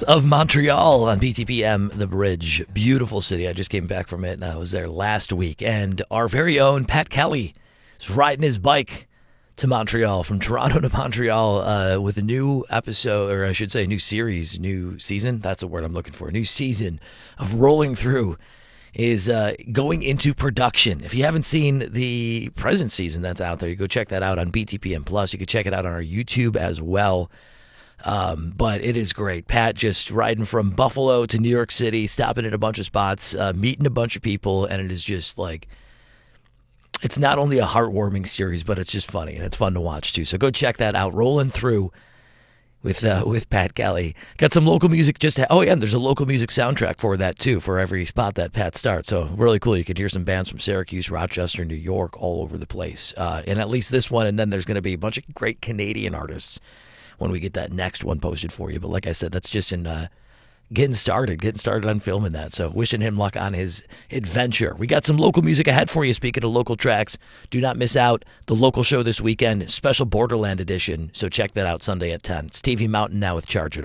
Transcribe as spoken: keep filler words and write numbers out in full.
of Montreal on B T P M The Bridge. Beautiful city. I just came back from it, and I was there last week. And our very own Pat Kelly is riding his bike to Montreal, from Toronto to Montreal, uh, with a new episode, or I should say a new series, new season. That's the word I'm looking for. A new season of Rolling Through is uh, going into production. If you haven't seen the present season that's out there, you go check that out on B T P M Plus. You can check it out on our YouTube as well. Um, but it is great. Pat just riding from Buffalo to New York City, stopping at a bunch of spots, uh, meeting a bunch of people, and it is just like, it's not only a heartwarming series, but it's just funny, and it's fun to watch too. So go check that out. Rolling Through with uh, with Pat Kelly. Got some local music. Just ha- oh yeah, and there's a local music soundtrack for that too, for every spot that Pat starts. So really cool. You could hear some bands from Syracuse, Rochester, New York, all over the place. Uh, and at least this one, and then there's going to be a bunch of great Canadian artists when we get that next one posted for you. But like I said, that's just in uh, getting started, getting started on filming that. So wishing him luck on his adventure. We got some local music ahead for you. Speaking of local tracks, do not miss out the local show this weekend, special Borderland edition. So check that out Sunday at ten. Stevie Mountain now with Charge It Up.